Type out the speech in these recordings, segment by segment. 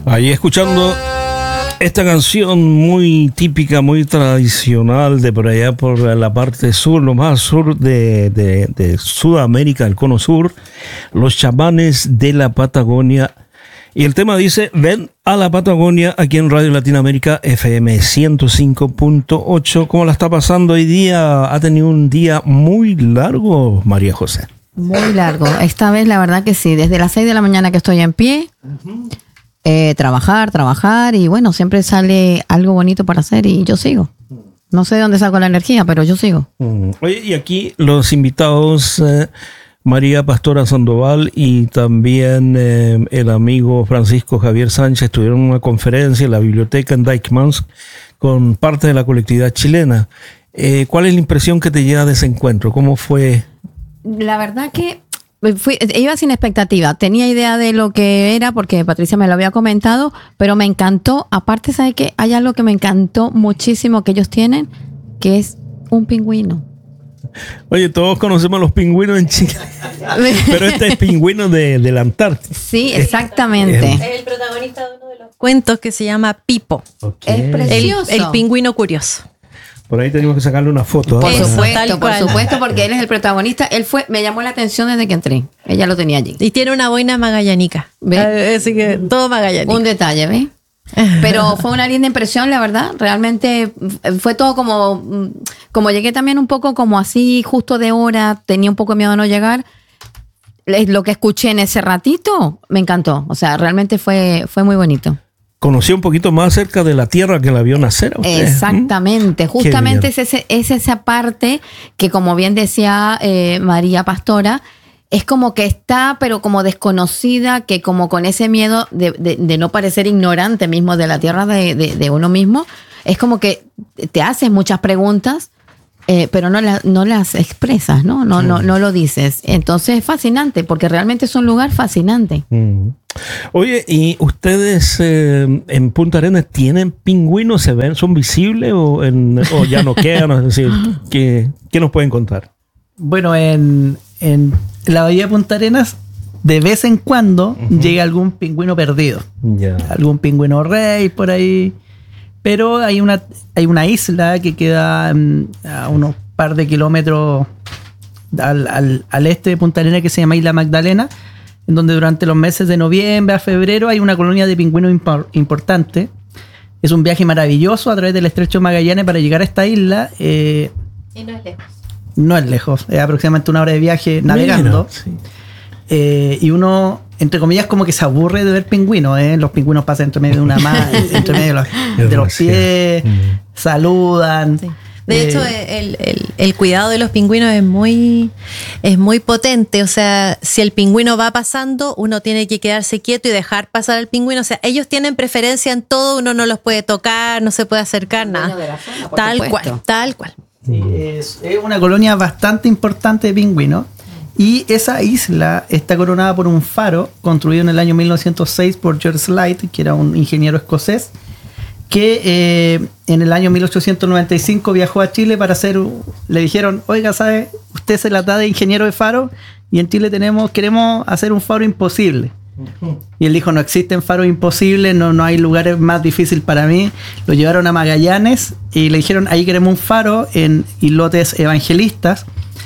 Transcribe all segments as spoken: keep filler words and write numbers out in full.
Ahí escuchando esta canción muy típica, muy tradicional de por allá por la parte sur, lo más sur de, de, de Sudamérica, el cono sur, los chamanes de la Patagonia. Y el tema dice, ven a la Patagonia, aquí en Radio Latinoamérica F M ciento cinco punto ocho. ¿Cómo la está pasando hoy día? Ha tenido un día muy largo, María José. Muy largo. Esta vez la verdad que sí, desde las seis de la mañana que estoy en pie, uh-huh. eh, trabajar, trabajar y bueno, siempre sale algo bonito para hacer y yo sigo. No sé de dónde saco la energía, pero yo sigo. Uh-huh. Oye, y aquí los invitados... Eh, María Pastora Sandoval y también eh, el amigo Francisco Javier Sánchez tuvieron una conferencia en la biblioteca en Dijkmansk con parte de la colectividad chilena. Eh, ¿Cuál es la impresión que te lleva de ese encuentro? ¿Cómo fue? La verdad que fui, iba sin expectativa. Tenía idea de lo que era porque Patricia me lo había comentado, pero me encantó. Aparte, ¿sabes qué? Hay algo que me encantó muchísimo que ellos tienen, que es un pingüino. Oye, todos conocemos los pingüinos en Chile, pero este es pingüino de, de la Antártida. Sí, exactamente. Es el protagonista de uno de los cuentos que se llama Pipo. Okay. Es precioso. El, el pingüino curioso. Por ahí tenemos que sacarle una foto. Por ¿eh? supuesto, por supuesto, porque él es el protagonista. Él fue, me llamó la atención desde que entré. Ella lo tenía allí. Y tiene una boina magallánica. ¿Ves? Así que todo magallánico. Un detalle, ¿ves? Pero fue una linda impresión, la verdad. Realmente fue todo como como llegué también un poco como así justo de hora, tenía un poco de miedo de no llegar. Lo que escuché en ese ratito me encantó, o sea, realmente fue fue muy bonito. Conocí un poquito más cerca de la tierra que la vio nacer a usted. Exactamente, ¿Mm? Justamente es, ese, es esa parte que, como bien decía eh, María Pastora, es como que está, pero como desconocida, que como con ese miedo de, de, de no parecer ignorante mismo de la tierra de, de, de uno mismo, es como que te haces muchas preguntas, eh, pero no, la, no las expresas, ¿no? No, mm. no, no lo dices. Entonces es fascinante, porque realmente es un lugar fascinante. Mm. Oye, ¿y ustedes eh, en Punta Arenas tienen pingüinos? ¿Se ven? ¿Son visibles o, en, o ya no quedan? Es decir, ¿qué, qué nos pueden contar? Bueno, en, en la bahía de Punta Arenas, de vez en cuando uh-huh. llega algún pingüino perdido. Yeah. Algún pingüino rey por ahí. Pero hay una, hay una isla que queda um, a unos par de kilómetros al, al, al este de Punta Arenas que se llama Isla Magdalena, en donde durante los meses de noviembre a febrero hay una colonia de pingüinos impor- importante. Es un viaje maravilloso a través del Estrecho de Magallanes para llegar a esta isla. Eh, y no es lejos. No es lejos, es aproximadamente una hora de viaje navegando. Mira, sí. eh, y uno, entre comillas, como que se aburre de ver pingüinos. ¿eh? Los pingüinos pasan entre medio de una mano, entre medio de los, de los pies, mm. saludan. Sí. De eh, hecho, el, el, el cuidado de los pingüinos es muy, es muy potente. O sea, si el pingüino va pasando, uno tiene que quedarse quieto y dejar pasar al pingüino. O sea, ellos tienen preferencia en todo, uno no los puede tocar, no se puede acercar, nada. De la zona, tal supuesto. cual, tal cual. Sí, es, es una colonia bastante importante de pingüinos y esa isla está coronada por un faro construido en el año mil novecientos seis por George Slight, que era un ingeniero escocés, que eh, en el año mil ochocientos noventa y cinco viajó a Chile para hacer, le dijeron, oiga, ¿sabe? Usted se la da de ingeniero de faro y en Chile tenemos queremos hacer un faro imposible. Y él dijo, no existen faros imposibles, no, no hay lugares más difíciles para mí. Lo llevaron a Magallanes y le dijeron, ahí queremos un faro en islotes evangelistas.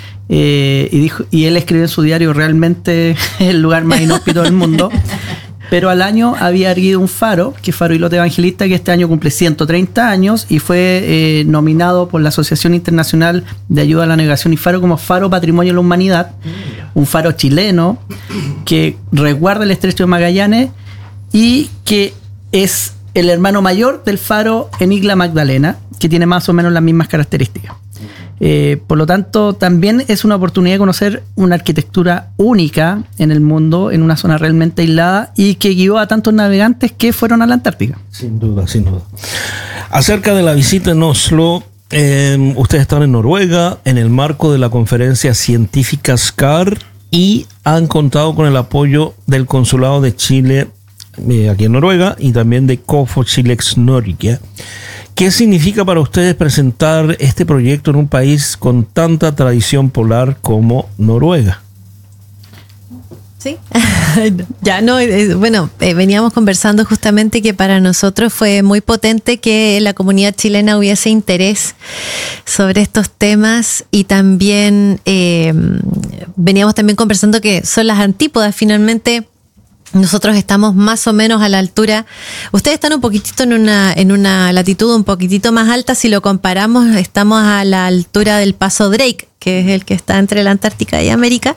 Eh, y, dijo, y él escribió en su diario, realmente el lugar más inhóspito del mundo. Pero al año había erguido un faro, que es Faro Islote Evangelista, que este año cumple ciento treinta años y fue eh, nominado por la Asociación Internacional de Ayuda a la Navegación y Faro como Faro Patrimonio de la Humanidad, un faro chileno que resguarda el Estrecho de Magallanes y que es el hermano mayor del faro en Isla Magdalena, que tiene más o menos las mismas características. Eh, por lo tanto, también es una oportunidad de conocer una arquitectura única en el mundo, en una zona realmente aislada y que guió a tantos navegantes que fueron a la Antártica. Sin duda, sin duda. Acerca de la visita en Oslo, eh, ustedes están en Noruega en el marco de la conferencia científica SCAR y han contado con el apoyo del Consulado de Chile eh, aquí en Noruega y también de COFO Chilex Norge. ¿Qué significa para ustedes presentar este proyecto en un país con tanta tradición polar como Noruega? Sí, ya no, eh, bueno, eh, veníamos conversando justamente que para nosotros fue muy potente que la comunidad chilena hubiese interés sobre estos temas y también eh, veníamos también conversando que son las antípodas finalmente. Nosotros estamos más o menos a la altura. Ustedes están un poquitito en una, en una latitud un poquitito más alta. Si lo comparamos, estamos a la altura del Paso Drake, que es el que está entre la Antártica y América.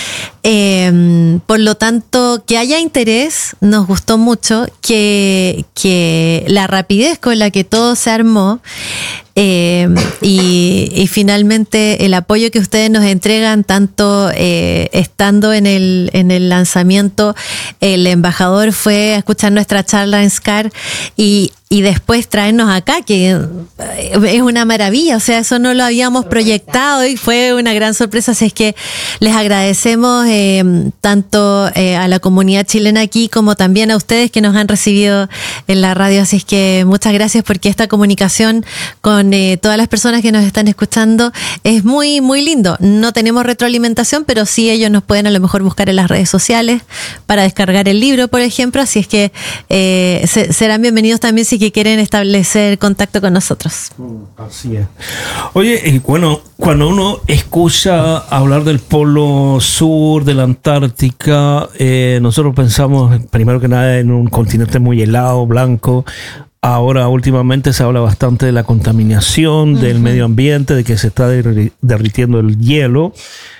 Eh, por lo tanto, que haya interés, nos gustó mucho, que, que la rapidez con la que todo se armó eh, y, y finalmente el apoyo que ustedes nos entregan, tanto eh, estando en el, en el lanzamiento, el embajador fue a escuchar nuestra charla en SCAR y y después traernos acá, que es una maravilla, o sea, eso no lo habíamos proyectado y fue una gran sorpresa, así es que les agradecemos eh, tanto eh, a la comunidad chilena aquí como también a ustedes que nos han recibido en la radio, así es que muchas gracias porque esta comunicación con eh, todas las personas que nos están escuchando es muy, muy lindo. No tenemos retroalimentación, pero sí ellos nos pueden a lo mejor buscar en las redes sociales para descargar el libro, por ejemplo, así es que eh, se, serán bienvenidos también si que quieren establecer contacto con nosotros. Así es. Oye, bueno, cuando uno escucha hablar del Polo Sur, de la Antártica, eh, nosotros pensamos primero que nada en un continente muy helado, blanco. Ahora últimamente se habla bastante de la contaminación, uh-huh. del medio ambiente, de que se está derri- derritiendo el hielo.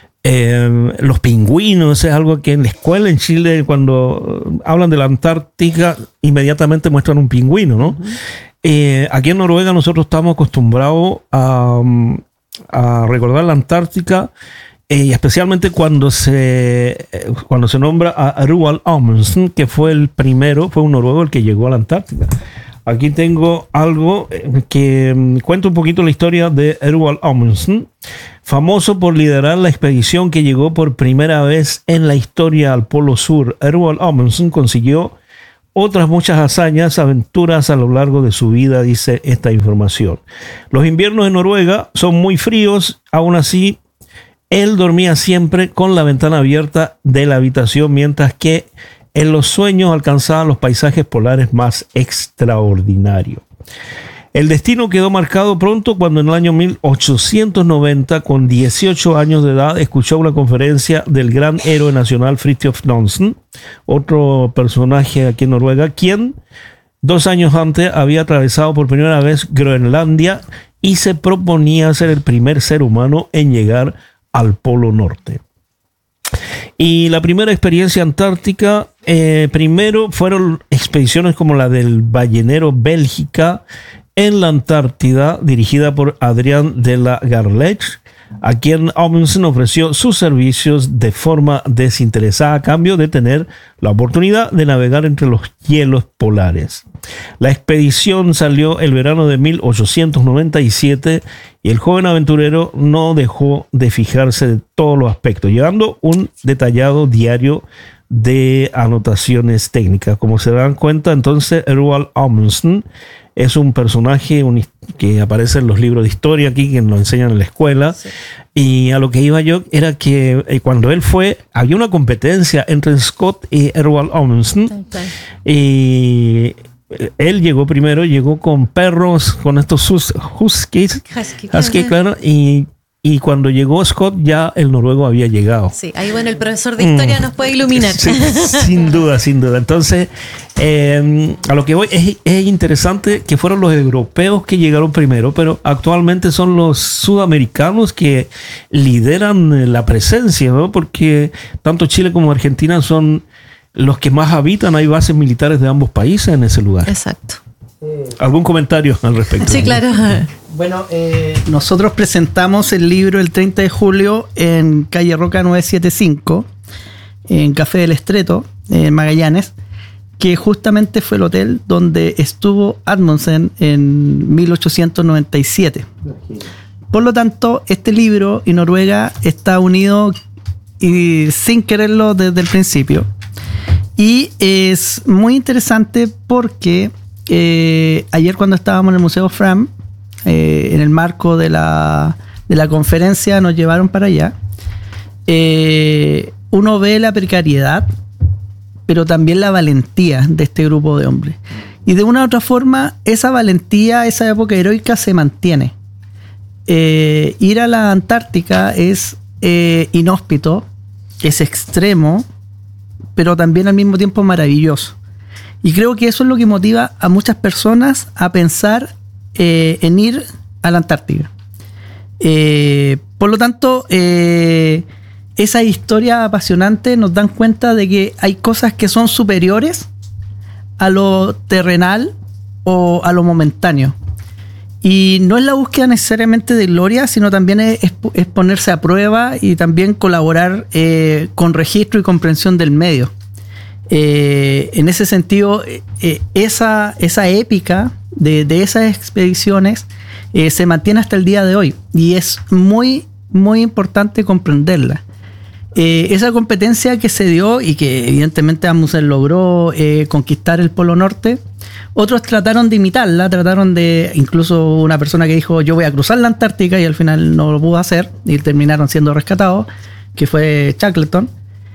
Eh, los pingüinos es algo que en la escuela en Chile, cuando hablan de la Antártica, inmediatamente muestran un pingüino, ¿no? Uh-huh. Eh, aquí en Noruega nosotros estamos acostumbrados a, a recordar la Antártica, eh, y especialmente cuando se, cuando se nombra a Roald Amundsen, que fue el primero, fue un noruego el que llegó a la Antártica. Aquí tengo algo que cuenta un poquito la historia de Roald Amundsen, famoso por liderar la expedición que llegó por primera vez en la historia al Polo Sur. Roald Amundsen consiguió otras muchas hazañas, aventuras a lo largo de su vida, dice esta información. Los inviernos en Noruega son muy fríos, aún así él dormía siempre con la ventana abierta de la habitación, mientras que en los sueños alcanzaba los paisajes polares más extraordinarios. El destino quedó marcado pronto cuando en el año mil ochocientos noventa, con dieciocho años de edad, escuchó una conferencia del gran héroe nacional Fridtjof Nansen, otro personaje aquí en Noruega, quien dos años antes había atravesado por primera vez Groenlandia y se proponía ser el primer ser humano en llegar al Polo Norte. Y la primera experiencia antártica, eh, primero fueron expediciones como la del ballenero Bélgica en la Antártida, dirigida por Adrián de la Garlech, a quien Amundsen ofreció sus servicios de forma desinteresada a cambio de tener la oportunidad de navegar entre los hielos polares. La expedición salió el verano de mil ochocientos noventa y siete y el joven aventurero no dejó de fijarse de todos los aspectos, llevando un detallado diario de anotaciones técnicas. Como se dan cuenta, entonces Roald Amundsen es un personaje un, que aparece en los libros de historia aquí, que nos enseñan en la escuela. Sí. Y a lo que iba yo era que eh, cuando él fue, había una competencia entre Scott y Roald Amundsen. Okay. Y él llegó primero, llegó con perros, con estos huskies, husky, husky, claro, y Y cuando llegó Scott, ya el noruego había llegado. Sí, ahí bueno, el profesor de historia mm. nos puede iluminar. Sí, sin duda, sin duda. Entonces, eh, a lo que voy, es, es interesante que fueron los europeos que llegaron primero, pero actualmente son los sudamericanos que lideran la presencia, ¿no? Porque tanto Chile como Argentina son los que más habitan. Hay bases militares de ambos países en ese lugar. Exacto. ¿Algún comentario al respecto? Sí, claro. Bueno, eh, nosotros presentamos el libro el treinta de julio en calle Roca novecientos setenta y cinco, en Café del Estreto, en Magallanes, que justamente fue el hotel donde estuvo Amundsen en mil ochocientos noventa y siete. Por lo tanto, este libro y Noruega está unido y sin quererlo desde el principio. Y es muy interesante porque eh, ayer cuando estábamos en el Museo Fram, eh, en el marco de la, de la conferencia, nos llevaron para allá. Eh, uno ve la precariedad, pero también la valentía de este grupo de hombres. Y de una u otra forma, esa valentía, esa época heroica se mantiene. Eh, ir a la Antártica es eh, inhóspito, es extremo, pero también al mismo tiempo maravilloso. Y creo que eso es lo que motiva a muchas personas a pensar eh, en ir a la Antártica. Eh, por lo tanto, eh, esa historia apasionante nos dan cuenta de que hay cosas que son superiores a lo terrenal o a lo momentáneo. Y no es la búsqueda necesariamente de gloria, sino también es, es ponerse a prueba y también colaborar eh, con registro y comprensión del medio. Eh, en ese sentido, eh, esa, esa épica de, de esas expediciones eh, se mantiene hasta el día de hoy y es muy, muy importante comprenderla. Eh, esa competencia que se dio y que evidentemente Amundsen logró eh, conquistar el Polo Norte, otros trataron de imitarla, trataron de, incluso una persona que dijo yo voy a cruzar la Antártica y al final no lo pudo hacer y terminaron siendo rescatados, que fue Shackleton.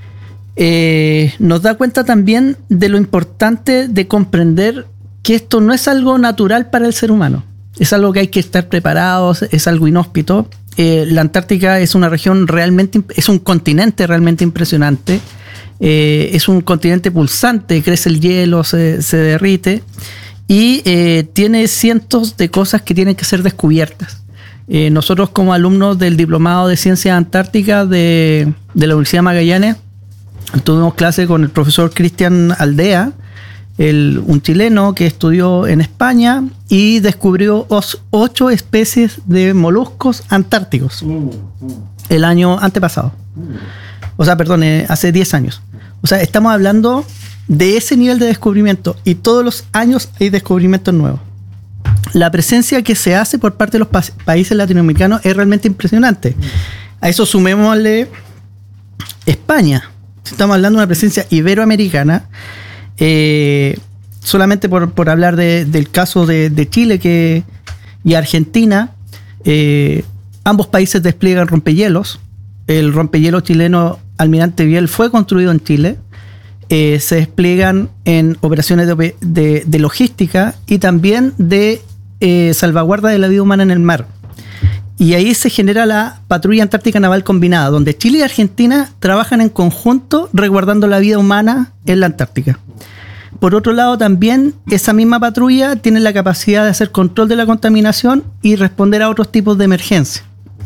Eh, nos da cuenta también de lo importante de comprender que esto no es algo natural para el ser humano, es algo que hay que estar preparados, es algo inhóspito. Eh, la Antártica es una región realmente, es un continente realmente impresionante, eh, es un continente pulsante, crece el hielo, se, se derrite y eh, tiene cientos de cosas que tienen que ser descubiertas. Eh, nosotros como alumnos del Diplomado de Ciencias Antárticas de, de la Universidad Magallanes tuvimos clase con el profesor Cristian Aldea, el, un chileno que estudió en España y descubrió os, ocho especies de moluscos antárticos el año antepasado. O sea, perdón, eh, hace diez años. O sea, estamos hablando de ese nivel de descubrimiento y todos los años hay descubrimientos nuevos. La presencia que se hace por parte de los pa- países latinoamericanos es realmente impresionante. A eso sumémosle España. Estamos hablando de una presencia iberoamericana. Eh, solamente por, por hablar de, del caso de, de Chile que, y Argentina, eh, ambos países despliegan rompehielos. El rompehielo chileno Almirante Biel fue construido en Chile. Eh, se despliegan en operaciones de, de, de logística y también de eh, salvaguarda de la vida humana en el mar. Y ahí se genera la Patrulla Antártica Naval Combinada, donde Chile y Argentina trabajan en conjunto resguardando la vida humana en la Antártica. Por otro lado, también esa misma patrulla tiene la capacidad de hacer control de la contaminación y responder a otros tipos de emergencia.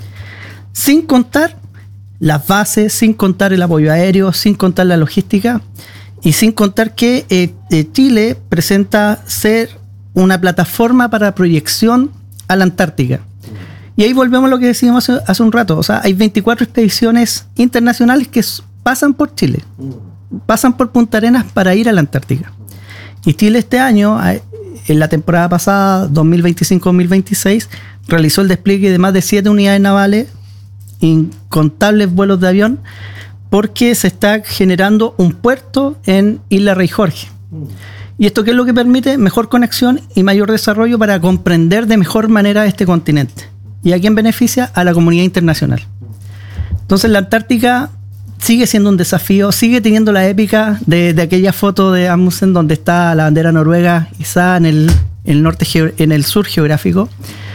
Sin contar las bases, sin contar el apoyo aéreo, sin contar la logística y sin contar que eh, eh, Chile presenta ser una plataforma para proyección a la Antártica. Y ahí volvemos a lo que decíamos hace, hace un rato. O sea, hay veinticuatro expediciones internacionales que pasan por Chile. Pasan por Punta Arenas para ir a la Antártica. Y Chile este año, en la temporada pasada, dos mil veinticinco dos mil veintiséis, realizó el despliegue de más de siete unidades navales, incontables vuelos de avión, porque se está generando un puerto en Isla Rey Jorge. ¿Y esto qué es lo que permite? Mejor conexión y mayor desarrollo para comprender de mejor manera este continente. ¿Y a quién beneficia? A la comunidad internacional. Entonces la Antártica sigue siendo un desafío, sigue teniendo la épica de, de aquella foto de Amundsen donde está la bandera noruega izada en el, en el, norte, en el sur geográfico.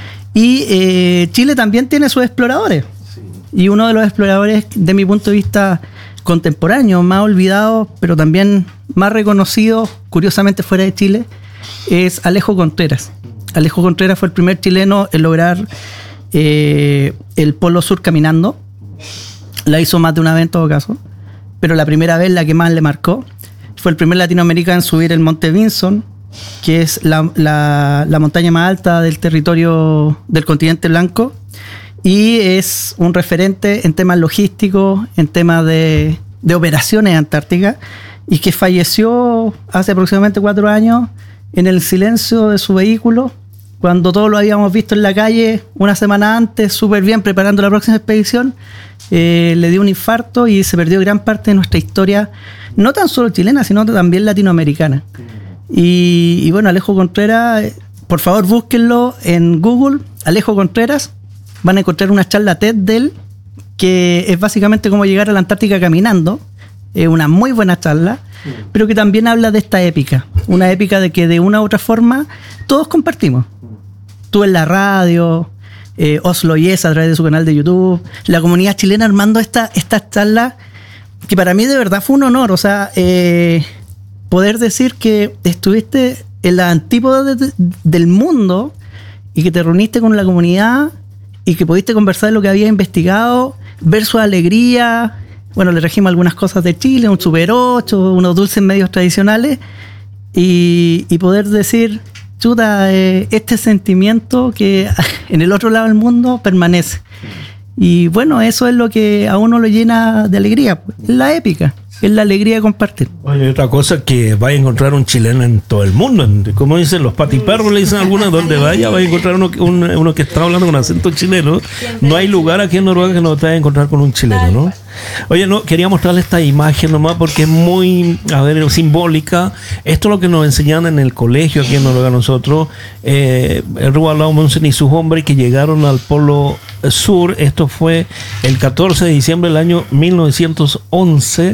Y eh, Chile también tiene sus exploradores. Y uno de los exploradores, de mi punto de vista, contemporáneo, más olvidado, pero también más reconocido, curiosamente fuera de Chile, es Alejo Contreras. Alejo Contreras fue el primer chileno en lograr eh, el Polo Sur caminando. La hizo más de una vez en todo caso, pero la primera vez, la que más le marcó, fue el primer latinoamericano en subir el Monte Vinson, que es la, la, la montaña más alta del territorio del continente blanco, y es un referente en temas logísticos, en temas de, de operaciones antárticas, y que falleció hace aproximadamente cuatro años en el silencio de su vehículo, cuando todos lo habíamos visto en la calle una semana antes, súper bien, preparando la próxima expedición. Eh, le dio un infarto y se perdió gran parte de nuestra historia, no tan solo chilena, sino también latinoamericana. Y, y bueno, Alejo Contreras, por favor búsquenlo en Google, Alejo Contreras, van a encontrar una charla TED de él, que es básicamente cómo llegar a la Antártica caminando, Es una muy buena charla, pero que también habla de esta épica. Una épica de que de una u otra forma todos compartimos. Tú en la radio, eh, Oslo Yes a través de su canal de YouTube, la comunidad chilena armando esta, estas charlas, que para mí de verdad fue un honor. O sea, eh, poder decir que estuviste en la antípoda de, de, del mundo y que te reuniste con la comunidad y que pudiste conversar de lo que había investigado, ver su alegría. Bueno, le trajimos algunas cosas de Chile, un Super ocho, unos dulces medios tradicionales y, y poder decir, chuta, eh, este sentimiento que en el otro lado del mundo permanece. Y bueno, eso es lo que a uno lo llena de alegría, es la épica, es la alegría de compartir. Oye, otra cosa que vaya a encontrar un chileno en todo el mundo, como dicen los patiperros, le dicen algunos, donde vaya, vaya a encontrar uno, un, uno que está hablando con acento chileno. No hay lugar aquí en Noruega que no te vaya a encontrar con un chileno, ¿no? Oye, no, quería mostrarle esta imagen nomás porque es muy, a ver, simbólica. Esto es lo que nos enseñan en el colegio aquí en Noruega nosotros. Eh, el Roald Amundsen y sus hombres que llegaron al Polo Sur. Esto fue el catorce de diciembre del año mil novecientos once.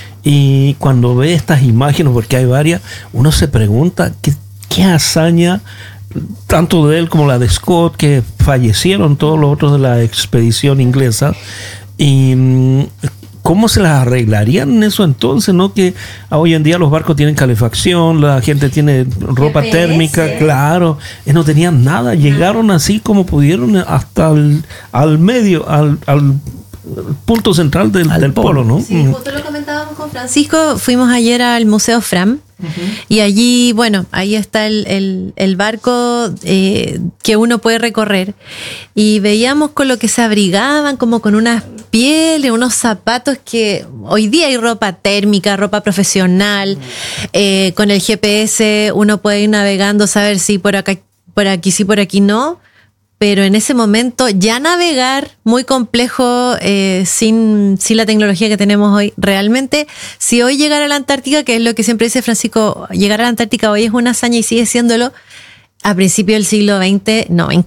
Y cuando ve estas imágenes, porque hay varias, uno se pregunta qué, qué hazaña, tanto de él como la de Scott, que fallecieron todos los otros de la expedición inglesa. Y cómo se las arreglarían en eso entonces, ¿no? Que hoy en día los barcos tienen calefacción, la gente tiene ropa G P S. térmica, claro, y no tenían nada, llegaron así como pudieron hasta el, al medio, al, al punto central del, del polo, ¿no? Sí, justo lo comentábamos con Francisco, fuimos ayer al Museo Fram. Uh-huh. Y allí, bueno, ahí está el, el, el barco eh, que uno puede recorrer. Y veíamos con lo que se abrigaban, como con unas pieles, unos zapatos que hoy día hay ropa térmica, ropa profesional. Eh, con el G P S uno puede ir navegando, saber si por acá, por aquí sí, por aquí no. Pero en ese momento ya navegar muy complejo eh, sin, sin la tecnología que tenemos hoy. Realmente, si hoy llegar a la Antártica, que es lo que siempre dice Francisco, llegar a la Antártica hoy es una hazaña y sigue siéndolo, a principios del siglo veinte, no, in-